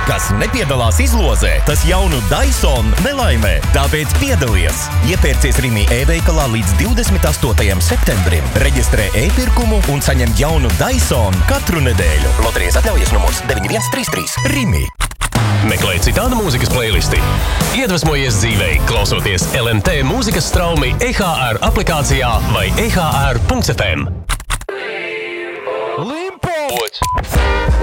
Kas nepiedalās izlozē, tas jaunu Dyson nelaimē. Tāpēc piedalies! Iepērcies Rimi e-veikalā līdz 28. septembrim. Reģistrē e-pirkumu un saņem jaunu Dyson katru nedēļu. Loterijas atļaujas numurs 9133. Rimi. Meklē citādu mūzikas playlisti. Iedvesmojies dzīvei, klausoties LMT mūzikas straumi EHR aplikācijā vai EHR.fm. Limpo!